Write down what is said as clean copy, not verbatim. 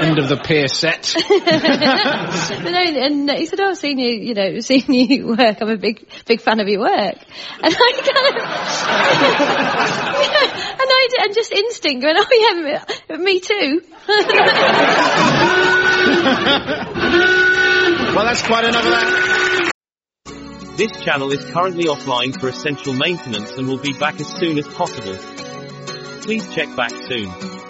End of the pier set. But no, and he said, "Oh, I've seen you work. I'm a big fan of your work." And I kind of, and just instinct going, "Oh yeah, me too." Well, that's quite enough of that. This channel is currently offline for essential maintenance and will be back as soon as possible. Please check back soon.